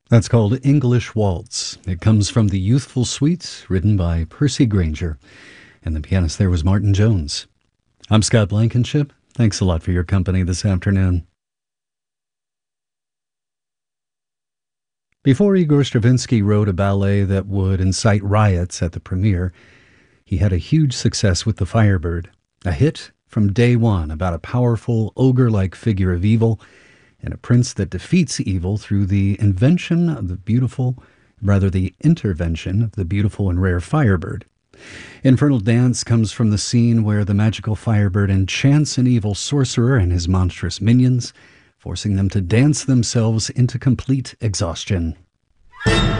That's called English Waltz. It comes from the Youthful Suite, written by Percy Granger. And the pianist there was Martin Jones. I'm Scott Blankenship. Thanks a lot for your company this afternoon. Before Igor Stravinsky wrote a ballet that would incite riots at the premiere, he had a huge success with The Firebird, a hit from day one about a powerful, ogre-like figure of evil and a prince that defeats evil through the intervention of the beautiful and rare Firebird. Infernal Dance comes from the scene where the magical Firebird enchants an evil sorcerer and his monstrous minions, forcing them to dance themselves into complete exhaustion.